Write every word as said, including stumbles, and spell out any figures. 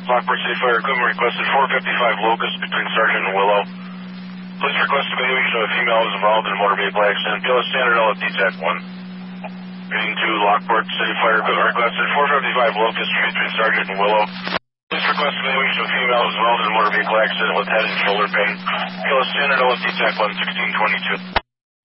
Lockport City Fire Equipment requested four fifty-five Locust between Sergeant and Willow. Police request evaluation of a female who was involved in a motor vehicle accident. P L S Standard L F D Tech one. Reading to Lockport City Fire Equipment requested four fifty-five Locust between Sergeant and Willow. Police request evaluation of a female who was involved in a motor vehicle accident with head and shoulder pain. P L S Standard L F D Tech one sixteen twenty-two.